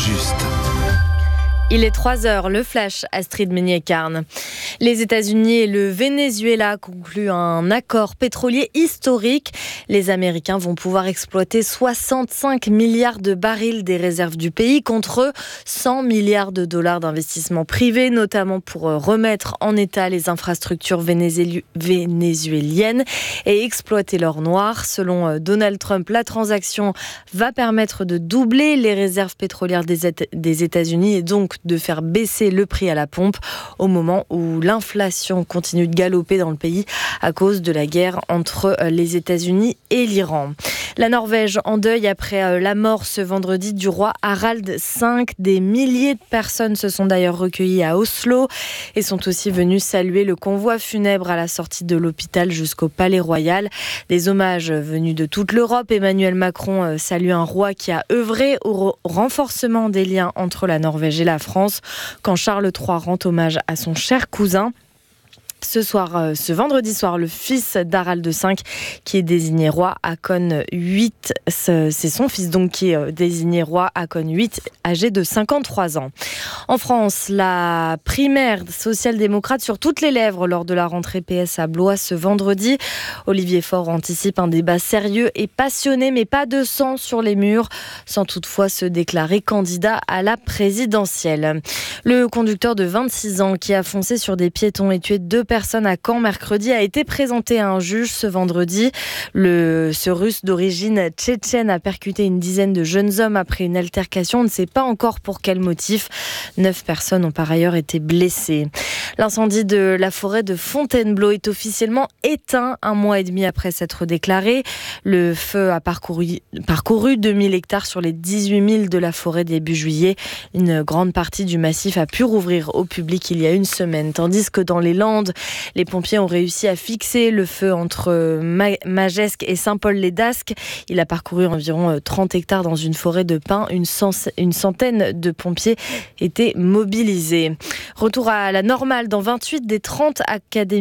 juste. Il est 3h, le flash, Astrid Meignet-Carne. Les États-Unis et le Venezuela concluent un accord pétrolier historique. Les Américains vont pouvoir exploiter 65 milliards de barils des réserves du pays contre 100 milliards de dollars d'investissement privé, notamment pour remettre en état les infrastructures vénézuéliennes et exploiter l'or noir. Selon Donald Trump, la transaction va permettre de doubler les réserves pétrolières des États-Unis et donc de faire baisser le prix à la pompe au moment où l'inflation continue de galoper dans le pays à cause de la guerre entre les États-Unis et l'Iran. La Norvège en deuil après la mort ce vendredi du roi Harald V. Des milliers de personnes se sont d'ailleurs recueillies à Oslo et sont aussi venues saluer le convoi funèbre à la sortie de l'hôpital jusqu'au Palais Royal. Des hommages venus de toute l'Europe. Emmanuel Macron salue un roi qui a œuvré au renforcement des liens entre la Norvège et la France quand Charles III rend hommage à son cher cousin. Ce vendredi soir, le fils d'Harald V qui est désigné roi Håkon VIII, c'est son fils donc qui est désigné roi Håkon VIII, âgé de 53 ans. En France, la primaire social-démocrate sur toutes les lèvres lors de la rentrée PS à Blois ce vendredi. Olivier Faure anticipe un débat sérieux et passionné, mais pas de sang sur les murs, sans toutefois se déclarer candidat à la présidentielle. Le conducteur de 26 ans qui a foncé sur des piétons et tué 2 personnes à Caen mercredi a été présenté à un juge ce vendredi. Ce Russe d'origine tchétchène a percuté une dizaine de jeunes hommes après une altercation. On ne sait pas encore pour quel motif. 9 personnes ont par ailleurs été blessées. L'incendie de la forêt de Fontainebleau est officiellement éteint 1 mois et demi après s'être déclaré. Le feu a parcouru 2000 hectares sur les 18 000 de la forêt début juillet. Une grande partie du massif a pu rouvrir au public il y a une semaine, tandis que dans les Landes, les pompiers ont réussi à fixer le feu entre Magescq et Saint-Paul-les-Dasques. Il a parcouru environ 30 hectares dans une forêt de pins. Une centaine de pompiers étaient mobilisés. Retour à la normale dans 28 des 30 académies